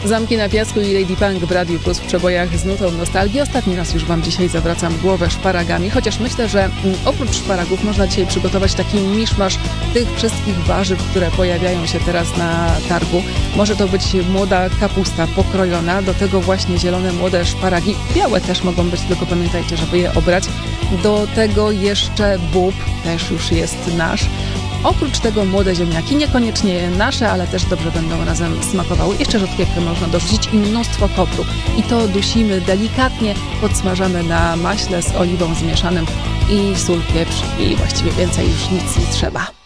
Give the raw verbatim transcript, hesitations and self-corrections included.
Zamki na Piasku i Lady Punk w Radiu Plus w przebojach z nutą nostalgii. Ostatni raz już Wam dzisiaj zawracam głowę szparagami, chociaż myślę, że oprócz szparagów można dzisiaj przygotować taki miszmasz tych wszystkich warzyw, które pojawiają się teraz na targu. Może to być młoda kapusta pokrojona, do tego właśnie zielone młode szparagi. Białe też mogą być, tylko pamiętajcie, żeby je obrać. Do tego jeszcze bób, też już jest nasz. Oprócz tego młode ziemniaki, niekoniecznie nasze, ale też dobrze będą razem smakowały. Jeszcze rzodkiewkę można dorzucić i mnóstwo kopru. I to dusimy delikatnie, podsmażamy na maśle z oliwą zmieszanym i sól, pieprz i właściwie więcej już nic nie trzeba.